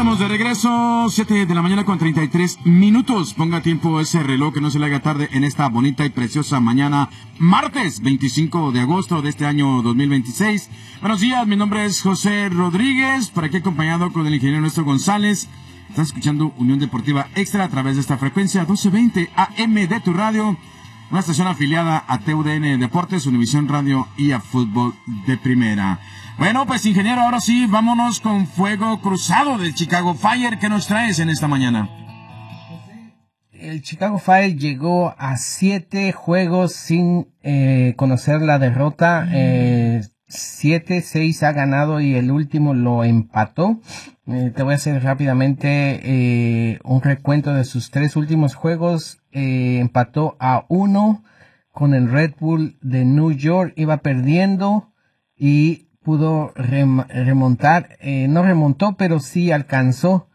estamos de regreso, 7 de la mañana con 33 minutos. Ponga tiempo ese reloj, que no se le haga tarde en esta bonita y preciosa mañana, martes 25 de agosto de este año 2026. Buenos días, mi nombre es José Rodríguez, por aquí acompañado con el ingeniero Néstor González. Estás escuchando Unión Deportiva Extra a través de esta frecuencia 1220 AM de tu radio, una estación afiliada a TUDN Deportes, Univisión Radio y a Fútbol de Primera. Bueno, pues ingeniero, ahora sí, vámonos con fuego cruzado del Chicago Fire. ¿Qué nos traes en esta mañana? El Chicago Fire llegó a 7 juegos sin conocer la derrota. 7-6 ha ganado y el último lo empató. Te voy a hacer rápidamente un recuento de sus 3 últimos juegos. Empató a 1 con el Red Bull de New York. Iba perdiendo y pudo remontar. No remontó, pero sí alcanzó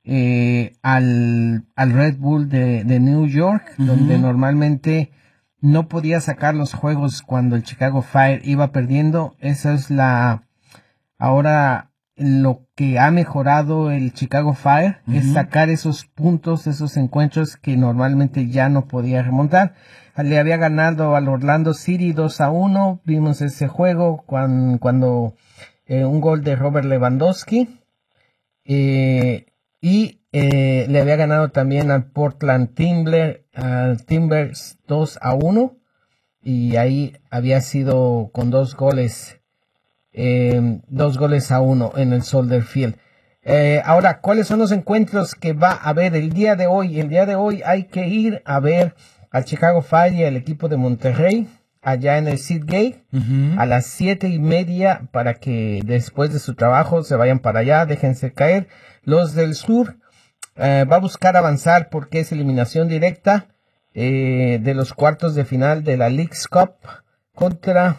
al Red Bull de New York, donde normalmente no podía sacar los juegos cuando el Chicago Fire iba perdiendo. Esa es ahora lo que ha mejorado el Chicago Fire, es sacar esos puntos, esos encuentros que normalmente ya no podía remontar. Le había ganado al Orlando City 2-1, vimos ese juego cuando un gol de Robert Lewandowski, y le había ganado también al Portland Timbers 2-1, y ahí había sido con 2 goles a 1 en el Soldier Field. Ahora, ¿cuáles son los encuentros que va a haber el día de hoy? El día de hoy hay que ir a ver al Chicago Fire y al equipo de Monterrey allá en el Seagate a las 7:30, para que después de su trabajo se vayan para allá, déjense caer. Los del sur va a buscar avanzar porque es eliminación directa de los cuartos de final de la Leagues Cup contra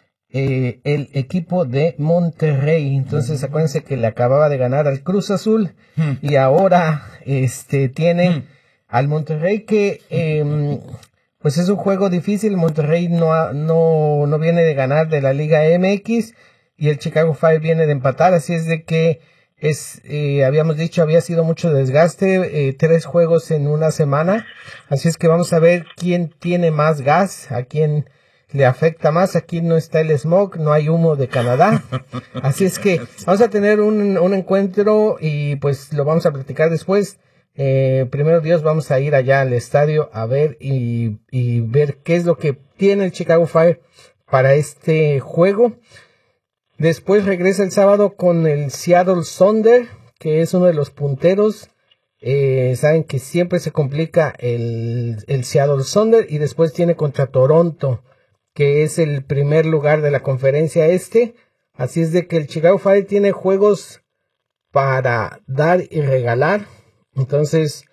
el equipo de Monterrey. Entonces acuérdense que le acababa de ganar al Cruz Azul y ahora tiene al Monterrey, que pues es un juego difícil. Monterrey no viene de ganar de la Liga MX y el Chicago Fire viene de empatar, así es de que habíamos dicho, había sido mucho desgaste, 3 juegos en una semana, así es que vamos a ver quién tiene más gas, a quién le afecta más. Aquí no está el smog, no hay humo de Canadá, así es que vamos a tener un encuentro y pues lo vamos a platicar después. Primero Dios, vamos a ir allá al estadio a ver y ver qué es lo que tiene el Chicago Fire para este juego. Después regresa el sábado con el Seattle Thunder, que es uno de los punteros. Saben que siempre se complica el Seattle Thunder, y después tiene contra Toronto, que es el primer lugar de la conferencia este. Así es de que el Chicago Fire tiene juegos para dar y regalar. Entonces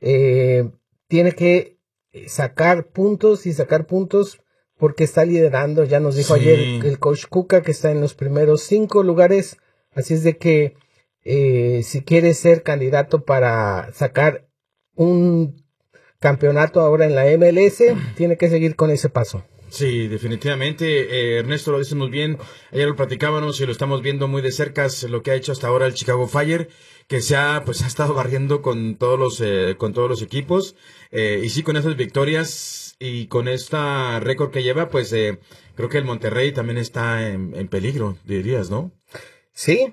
tiene que sacar puntos porque está liderando. Ya nos dijo ayer el coach Cuca que está en los primeros 5 lugares. Así es de que si quiere ser candidato para sacar un campeonato ahora en la MLS, tiene que seguir con ese paso. Sí, definitivamente, Ernesto, lo dices muy bien. Ayer lo platicábamos y lo estamos viendo muy de cerca, lo que ha hecho hasta ahora el Chicago Fire, que ha estado barriendo con todos los equipos, y sí, con esas victorias y con esta récord que lleva, pues creo que el Monterrey también está en peligro, dirías, ¿no? Sí.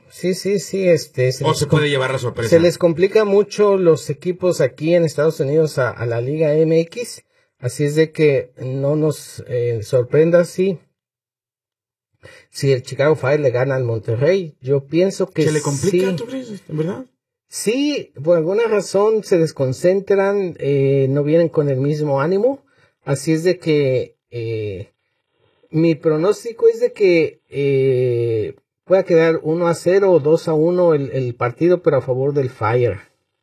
O se puede llevar la sorpresa. Se les complica mucho los equipos aquí en Estados Unidos a la Liga MX. Así es de que no nos sorprenda si el Chicago Fire le gana al Monterrey. Yo pienso que ¿se le complica, sí. tú crees, en verdad? Sí, por alguna razón se desconcentran, no vienen con el mismo ánimo. Así es de que mi pronóstico es de que pueda quedar 1-0 o 2-1 el partido, pero a favor del Fire.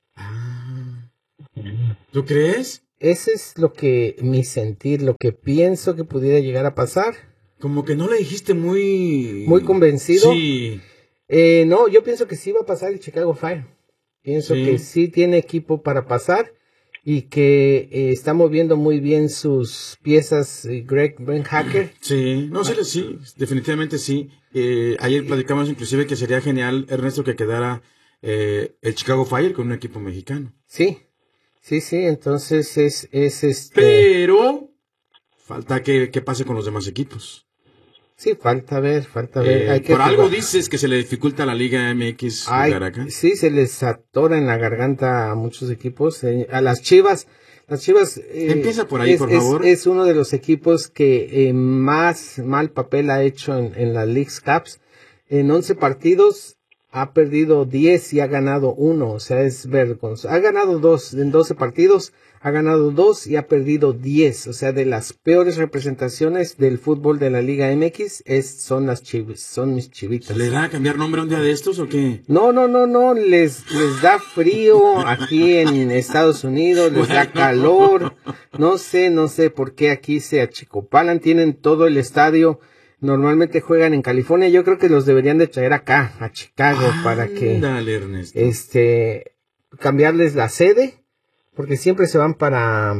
¿Tú crees? Ese es lo que mi sentir, lo que pienso que pudiera llegar a pasar. Como que no le dijiste muy convencido. Sí. No, yo pienso que sí va a pasar el Chicago Fire. Pienso que sí tiene equipo para pasar y que está moviendo muy bien sus piezas Greg Brenhacker. Sí, sí, definitivamente sí. Ayer platicamos inclusive que sería genial, Ernesto, que quedara el Chicago Fire con un equipo mexicano. Sí, entonces es Pero falta que pase con los demás equipos. Sí, falta ver. Por algo dices que se le dificulta a la Liga MX jugar acá. Sí, se les atora en la garganta a muchos equipos, a las Chivas. Las Chivas empieza por ahí, por favor. Es uno de los equipos que más mal papel ha hecho en las Leagues Cups. En 11 partidos ha perdido 10 y ha ganado 1, o sea, es vergonzoso. Ha ganado 2 en 12 partidos, ha ganado 2 y ha perdido 10, o sea, de las peores representaciones del fútbol de la Liga MX son las Chivas, son mis chivitas. ¿Le da a cambiar nombre un día de estos o qué? No, les da frío aquí en Estados Unidos, les da calor, no sé por qué aquí se achicopalan, tienen todo el estadio. Normalmente juegan en California, yo creo que los deberían de traer acá, a Chicago, para que dale, Ernesto. Cambiarles la sede, porque siempre se van para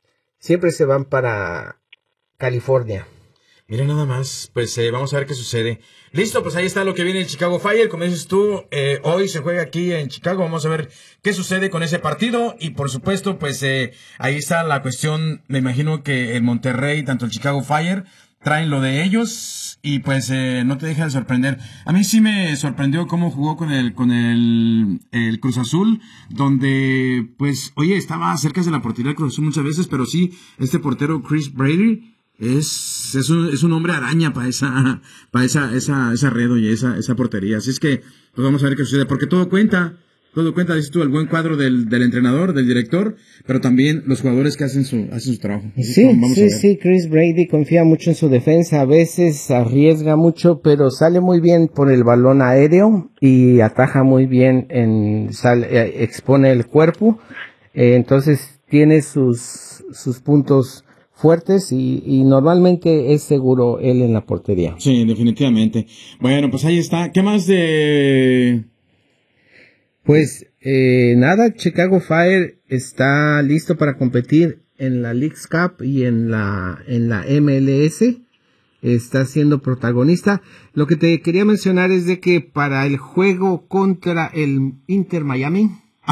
California. Mira nada más, pues vamos a ver qué sucede. Listo, pues ahí está lo que viene el Chicago Fire, como dices tú, hoy se juega aquí en Chicago, vamos a ver qué sucede con ese partido y por supuesto, pues ahí está la cuestión, me imagino que el Monterrey, tanto el Chicago Fire, traen lo de ellos y pues no te deja de sorprender. A mí sí me sorprendió cómo jugó con el Cruz Azul, donde pues, oye, estaba cerca de la portería del Cruz Azul muchas veces, pero sí, este portero Chris Brady es un hombre araña para esa red, oye, esa portería. Así es que pues vamos a ver qué sucede, porque todo cuenta, dices tú, el buen cuadro del entrenador, del director, pero también los jugadores que hacen su trabajo. Sí, Chris Brady confía mucho en su defensa, a veces arriesga mucho, pero sale muy bien por el balón aéreo y ataja muy bien, expone el cuerpo, entonces tiene sus puntos fuertes y normalmente es seguro él en la portería. Sí, definitivamente. Bueno, pues ahí está. ¿Qué más de...? Pues nada, Chicago Fire está listo para competir en la Leagues Cup y en la MLS. Está siendo protagonista. Lo que te quería mencionar es de que para el juego contra el Inter Miami,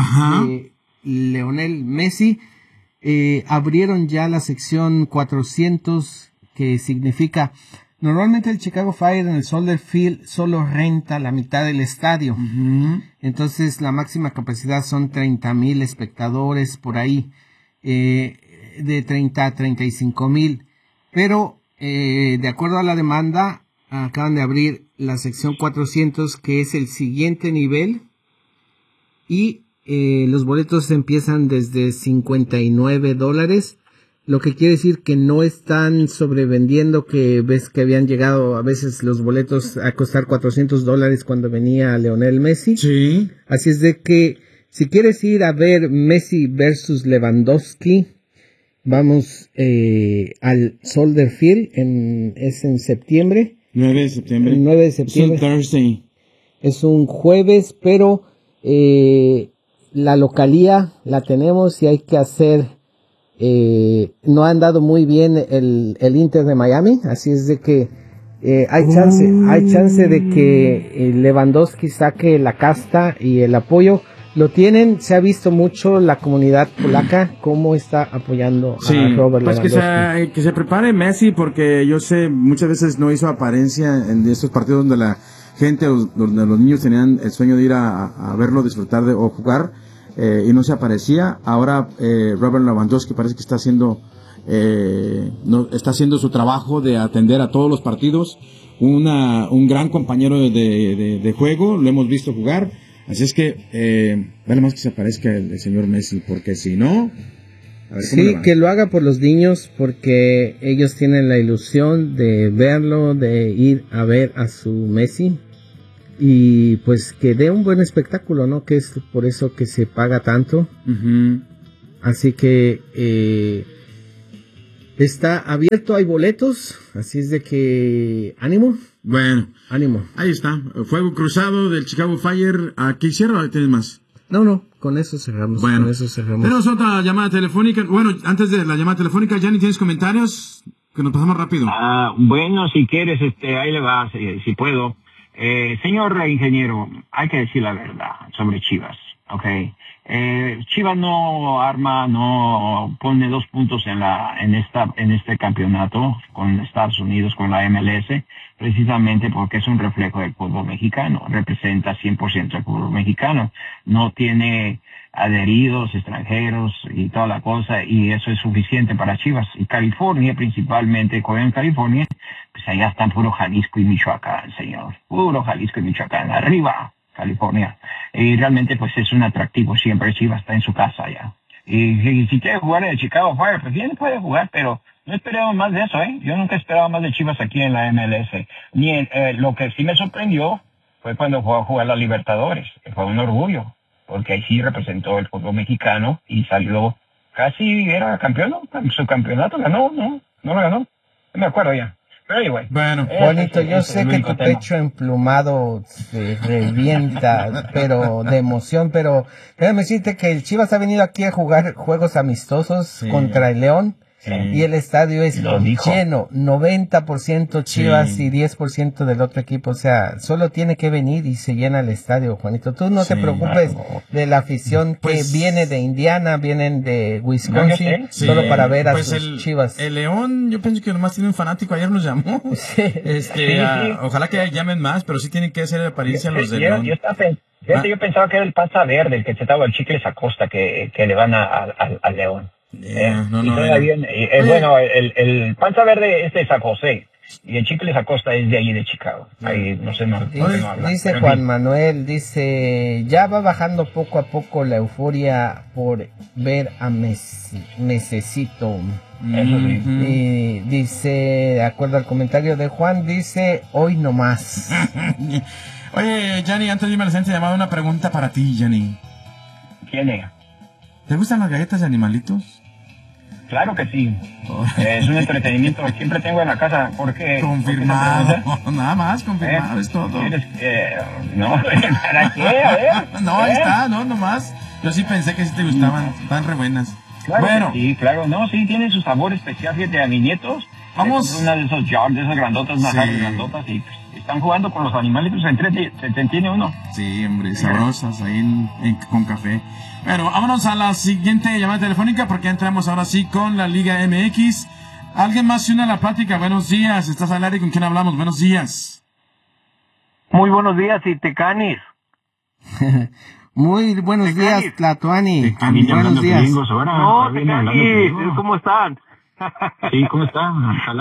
Lionel Messi, abrieron ya la sección 400, que significa... Normalmente el Chicago Fire en el Soldier Field solo renta la mitad del estadio. Uh-huh. Entonces la máxima capacidad son 30,000 espectadores por ahí. De 30 a 35,000. Pero de acuerdo a la demanda, acaban de abrir la sección 400, que es el siguiente nivel. Y los boletos empiezan desde $59. Lo que quiere decir que no están sobrevendiendo, que ves que habían llegado a veces los boletos a costar $400 cuando venía Lionel Messi. Sí. Así es de que si quieres ir a ver Messi versus Lewandowski, vamos al Soldier Field, es en septiembre. 9 de septiembre. 9 de septiembre. Es un Thursday. Es un jueves, pero la localía la tenemos y hay que hacer... no ha andado muy bien el Inter de Miami, así es de que hay chance de que Lewandowski saque la casta y el apoyo. Lo tienen, se ha visto mucho la comunidad polaca, cómo está apoyando a Robert Lewandowski. Que se prepare Messi, porque yo sé, muchas veces no hizo apariencia en estos partidos donde la gente, donde los niños tenían el sueño de ir a verlo, disfrutar o jugar. Y no se aparecía. Ahora Robert Lewandowski parece que está haciendo su trabajo de atender a todos los partidos. Un gran compañero de juego, lo hemos visto jugar. Así es que vale más que se aparezca el señor Messi, porque si no, a ver cómo le va. Que lo haga por los niños, porque ellos tienen la ilusión de verlo, de ir a ver a su Messi. Y pues que dé un buen espectáculo, ¿no? Que es por eso que se paga tanto. Uh-huh. Así que está abierto, hay boletos. Así es de que ánimo. Bueno, ánimo. Ahí está, fuego cruzado del Chicago Fire. ¿Qué hicieron o tienes más? No, con eso cerramos. Bueno, con eso cerramos. Tenemos otra llamada telefónica. Bueno, antes de la llamada telefónica, Gianni, ¿tienes comentarios? Que nos pasamos rápido. Bueno, si quieres, ahí le va, si puedo. Señor ingeniero, hay que decir la verdad sobre Chivas, ¿ok? Chivas no pone 2 puntos en este campeonato con Estados Unidos, con la MLS, precisamente porque es un reflejo del fútbol mexicano, representa 100% el fútbol mexicano, no tiene adheridos extranjeros y toda la cosa, y eso es suficiente para Chivas. Y California, principalmente, en California, pues allá están puro Jalisco y Michoacán, señor, puro Jalisco y Michoacán, arriba California, y realmente pues es un atractivo siempre. Chivas está en su casa allá, y si quiere jugar en el Chicago Fire, pues bien puede jugar, pero no esperamos más de eso, yo nunca esperaba más de Chivas aquí en la MLS, lo que sí me sorprendió fue cuando fue a jugar la Libertadores, que fue un orgullo, porque ahí sí representó el fútbol mexicano y salió, casi era campeón, ¿no? Su campeonato ganó, no lo ganó, no me acuerdo ya. Pero anyway, bueno, Juanito, yo sé que tu pecho emplumado se revienta, pero de emoción, pero déjame decirte que el Chivas ha venido aquí a jugar juegos amistosos contra el León. Y el estadio es lleno, 90% Chivas y 10% del otro equipo, o sea, solo tiene que venir y se llena el estadio, Juanito. Tú no te preocupes de la afición que viene de Indiana, vienen de Wisconsin, solo para ver a sus Chivas. El León, yo pienso que nomás tiene un fanático, ayer nos llamó. Ojalá que llamen más, pero sí tienen que hacer apariencia los de León. Yo pensaba que era el Panza Verde, el que se estaba el Chicles Acosta, que le van al León. Bueno, el Panza Verde es de San José y el Chicles Acosta es de ahí de Chicago. Ahí no sé, dice Juan Manuel, dice, ya va bajando poco a poco la euforia por ver a Messi. Necesito. Eso sí. Y dice, de acuerdo al comentario de Juan, dice, hoy no más. Oye, Gianni, antes de irme a la gente llamaba una pregunta para ti, Gianni. ¿Quién es? ¿Te gustan las galletas de animalitos? Claro que sí. Es un entretenimiento que siempre tengo en la casa. Porque confirmado. Nada más, confirmado, es todo. No, ¿para qué? A ver. No, ahí está, no, nomás. Yo sí pensé que sí te gustaban, están re buenas. Claro, bueno. Sí, claro, no, sí, tienen su sabor especial, fíjate, a mis nietos. Vamos. Una de esos jars, de esas grandotas, unas grandotas, y están jugando con los animales, pues se entretiene uno. Sí, hombre, sabrosas ahí con café. Bueno, vámonos a la siguiente llamada telefónica porque entramos ahora sí con la Liga MX. ¿Alguien más se une a la plática? Buenos días, estás al aire, ¿con quién hablamos? Buenos días. Muy buenos días, y Tecanis. Muy buenos días, Tlatuani. Buenos días. No, Tecanis, ¿cómo están? Sí, ¿cómo están?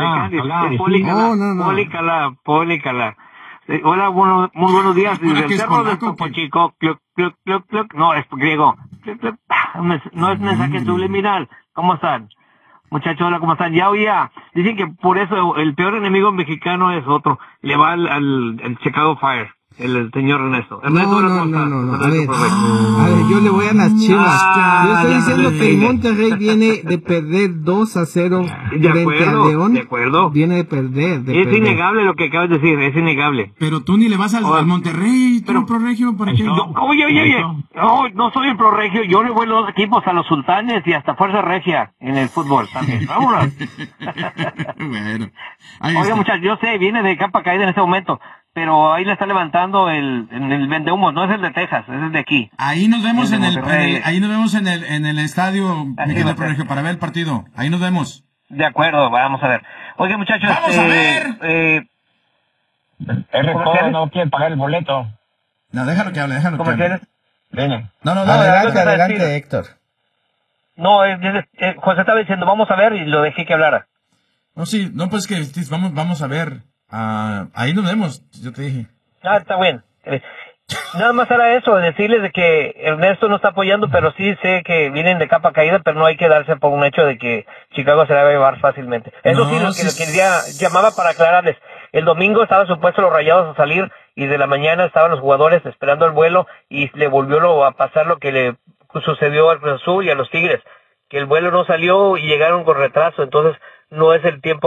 Policala. Hola, muy buenos días. Desde el cerro de Topo Chico, no, es griego. No es mensaje subliminal. ¿Cómo están? Muchachos, hola, ¿cómo están? Ya oía, dicen que por eso el peor enemigo mexicano es otro. Le va al Chicago Fire. El señor Ernesto. No. A ver, yo le voy a las Chivas. Yo estoy diciendo que el Monterrey viene de perder 2-0 frente al León. De acuerdo. Viene de perder. Es innegable lo que acabas de decir, es innegable. Pero tú ni le vas al Monterrey, tú eres proregio, ¿por qué? Oye. No soy el proregio, yo le voy a los equipos a los sultanes y hasta Fuerza Regia en el fútbol también. Vámonos. Bueno. Oiga, muchachos, yo sé, viene de capa caída en este momento. Pero ahí le está levantando el vendehumos, no es el de Texas, es el de aquí. Ahí nos vemos en el estadio, mi querido proregio, para ver el partido. Ahí nos vemos. De acuerdo, vamos a ver. Oye, muchachos, vamos a ver. No quieren pagar el boleto. No, déjalo que hable. Viene. No, adelante, Héctor. No, José estaba diciendo, vamos a ver, y lo dejé que hablara. No, sí, no, pues que vamos a ver. Ahí nos vemos, yo te dije. Está bien. Nada más era eso, decirles de que Ernesto no está apoyando, pero sí sé que vienen de capa caída, pero no hay que darse por un hecho de que Chicago se la va a llevar fácilmente. Eso sí, lo que ya llamaba para aclararles. El domingo estaban supuestos los Rayados a salir y de la mañana estaban los jugadores esperando el vuelo y le volvió a pasar lo que le sucedió al Cruz Azul y a los Tigres, que el vuelo no salió y llegaron con retraso, entonces no es el tiempo